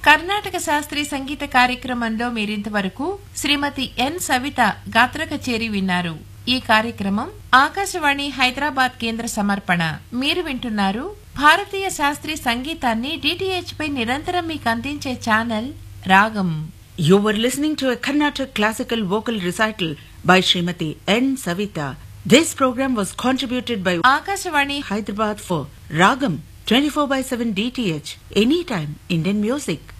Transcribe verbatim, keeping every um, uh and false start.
కర్ణాటక శాస్త్రీయ సంగీత కార్యక్రమంలో మీరింతవరకు శ్రీమతి ఎన్ సవిత గాత్ర కచేరి విన్నారు. ఈ కార్యక్రమం ఆకాశవాణి హైదరాబాద్ కేంద్ర సమర్పణ. మీరు వింటున్నారు భారతీయ శాస్త్రీయ సంగీతాన్ని డిటిహెచ్ పై నిరంతరం మీకు అందించే ఛానల్ రాగం. You were listening to a Carnatic classical vocal recital by Srimati N. Savita. This program was contributed by Akashvani Hyderabad for Ragam twenty-four by seven D T H. Anytime Indian music.